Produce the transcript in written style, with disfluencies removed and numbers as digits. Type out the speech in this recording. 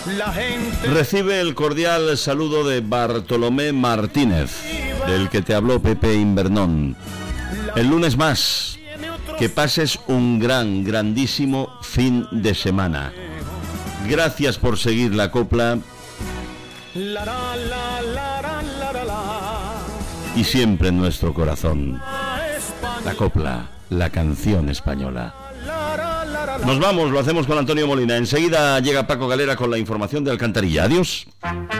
La gente Recibe el cordial saludo de Bartolomé Martínez, del que te habló Pepe Invernón. El lunes más, que pases un grandísimo fin de semana. Gracias por seguir la copla y siempre en nuestro corazón. La copla, la canción española. Nos vamos, lo hacemos con Antonio Molina. Enseguida llega Paco Galera con la información de Alcantarilla. Adiós.